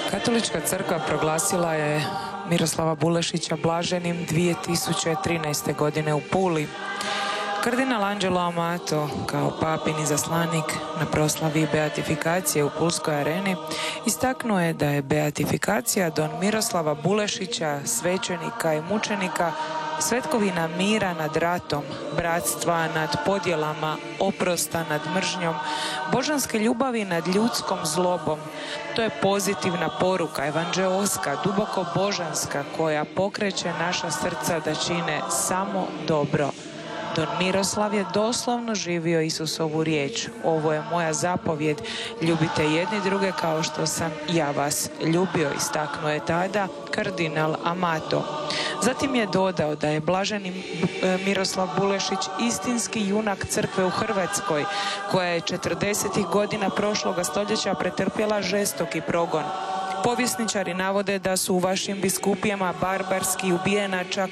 Katolička crkva proglasila je Miroslava Bulešića blaženim 2013. godine u Puli. Kardinal Angelo Amato, kao papin izaslanik na proslavi beatifikacije u Pulskoj areni, istaknuo je da je beatifikacija don Miroslava Bulešića, svećenika i mučenika, svetkovina mira nad ratom, bratstva nad podjelama, oprosta nad mržnjom, božanske ljubavi nad ljudskom zlobom. To je pozitivna poruka, evanđeoska, duboko božanska, koja pokreće naša srca da čine samo dobro. Don Miroslav je doslovno živio Isusovu riječ. Ovo je moja zapovjed, ljubite jedni druge kao što sam ja vas ljubio, istaknuo je tada kardinal Amato. Zatim je dodao da je blaženi Miroslav Bulešić istinski junak crkve u Hrvatskoj, koja je 40. godina prošloga stoljeća pretrpjela žestoki progon. Povjesničari navode da su u vašim biskupijama barbarski ubijena čak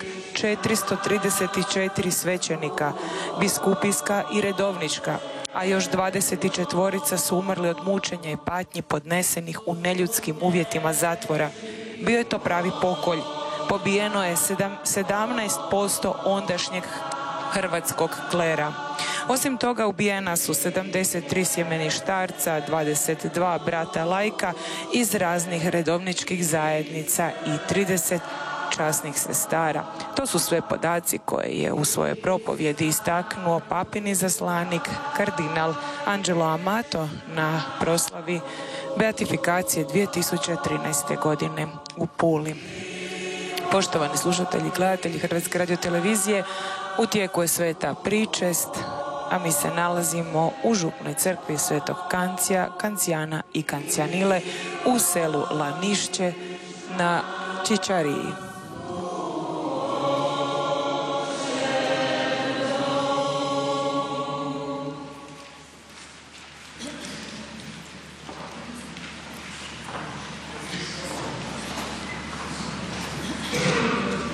434 svećenika, biskupijska i redovnička, a još 24 su umrli od mučenja i patnji podnesenih u neljudskim uvjetima zatvora. Bio je to pravi pokolj. Pobijeno je 17% ondašnjeg hrvatskog klera. Osim toga ubijena su 73 sjemeništarca, 22 brata laika iz raznih redovničkih zajednica i 30 časnih sestara. To su sve podaci koje je u svojoj propovjedi istaknuo papin izaslanik kardinal Angelo Amato na proslavi beatifikacije 2013. godine u Puli. Poštovani slušatelji i gledatelji Hrvatske radiotelevizije, u tijeku je sveta pričest, a mi se nalazimo u župnoj crkvi Svetog Kancija, Kancijana i Kancijanile u selu Lanišće na Čičariji.